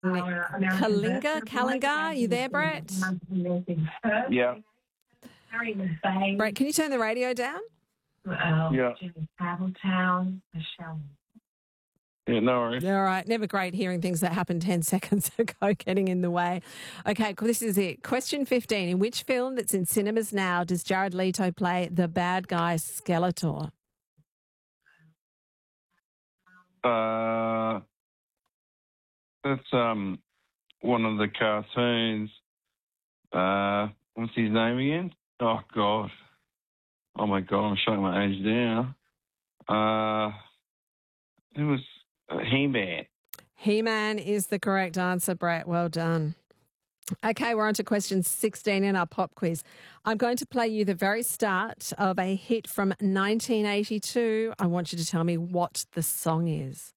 Kalinga, you there, Brett? Yeah. Brett, can you turn the radio down? Yeah. Yeah, no worries. All right. Never great hearing things that happened 10 seconds ago getting in the way. Okay, this is it. Question 15. In which film that's in cinemas now does Jared Leto play the bad guy Skeletor? That's one of the cartoons. What's his name again? Oh God. Oh my God, I'm showing my age now. It was He-Man. He-Man is the correct answer, Brett. Well done. Okay, we're on to question 16 in our pop quiz. I'm going to play you the very start of a hit from 1982. I want you to tell me what the song is.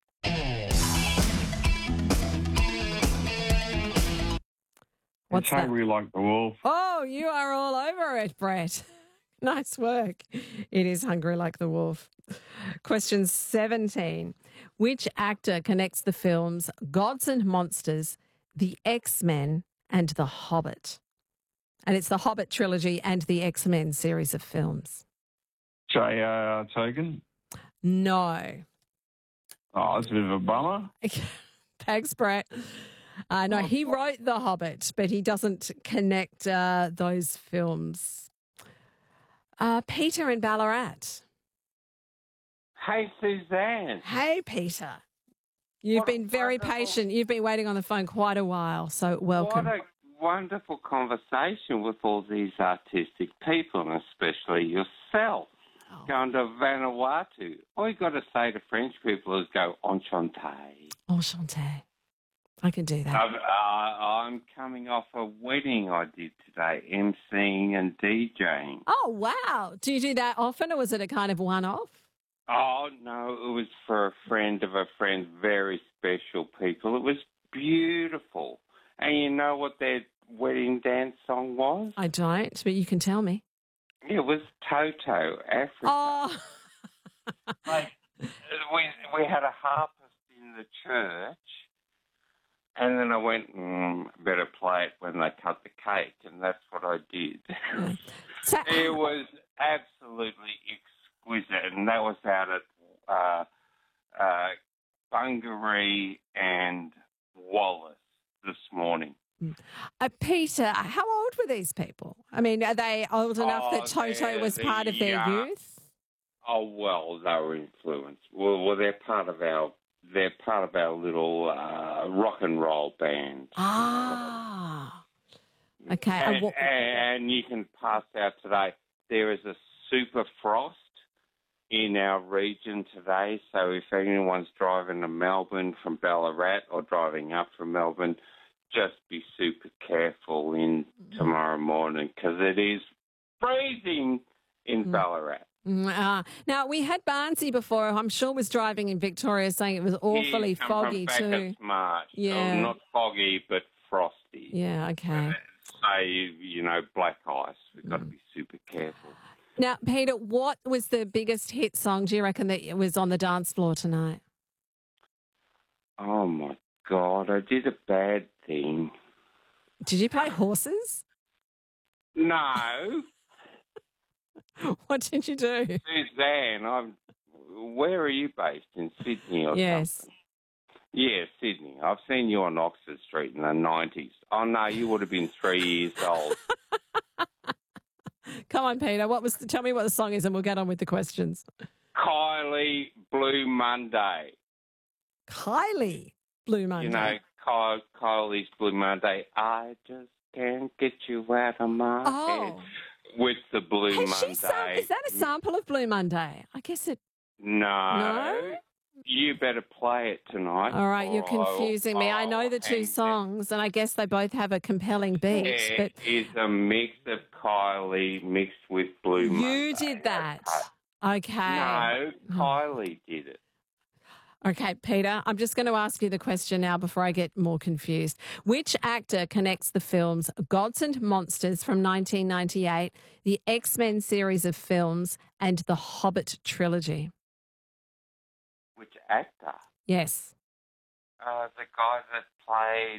What's that? Hungry Like the Wolf. Oh, you are all over it, Brett. Nice work. It is Hungry Like the Wolf. Question 17. Which actor connects the films Gods and Monsters, The X-Men, and The Hobbit? And it's the Hobbit trilogy and the X-Men series of films. J.R.R. Tolkien? No. Oh, that's a bit of a bummer. Thanks, Brett. No, he wrote The Hobbit, but he doesn't connect those films. Peter in Ballarat. Hey, Suzanne. Hey, Peter. You've been very patient. You've been waiting on the phone quite a while, so welcome. What a wonderful conversation with all these artistic people, and especially yourself. Going to Vanuatu. All you got to say to French people is go enchanté. Enchanté. I can do that. I'm coming off a wedding I did today, emceeing and DJing. Oh, wow. Do you do that often, or was it a kind of one-off? Oh, no, it was for a friend of a friend, very special people. It was beautiful. And you know what their wedding dance song was? I don't, but you can tell me. It was Toto, Africa. Oh. We had a harpist in the church, and then I went, better play it when they cut the cake, and that's what I did. It was absolutely exquisite, and that was out at Bungaree and Wallace this morning. Peter, how old were these people? I mean, are they old enough that Toto was part of their youth? Oh, well, they were influenced. Well, they're part of our little rock and roll band. Ah, okay. And you can pass out today. There is a super frost in our region today, so if anyone's driving to Melbourne from Ballarat or driving up from Melbourne, just be super careful in tomorrow morning because it is freezing in Ballarat. Now, we had Barnsey before, I'm sure was driving in Victoria, saying it was awfully foggy from too. March. Yeah. Not foggy, but frosty. Yeah, okay. So, black ice. We've got to be super careful. Now, Peter, what was the biggest hit song, do you reckon, that was on the dance floor tonight? Oh, my God, I did a bad thing. Did you play horses? No. What did you do? Suzanne, where are you based? In Sydney or something? Yeah, Sydney. I've seen you on Oxford Street in the 90s. Oh, no, you would have been 3 years old. Come on, Peter. Tell me what the song is and we'll get on with the questions. Kylie, Blue Monday. Kylie, Blue Monday. You know, Kylie's Blue Monday. I just can't get you out of my head. With the Blue Monday. Is that a sample of Blue Monday? I guess it... No. You better play it tonight. All right, you're confusing me. I know the two songs, and I guess they both have a compelling beat. It is a mix of Kylie mixed with Blue Monday. You did that? Okay. No, Kylie did it. Okay, Peter, I'm just going to ask you the question now before I get more confused. Which actor connects the films Gods and Monsters from 1998, the X-Men series of films, and the Hobbit trilogy? Which actor? Yes. The guy that played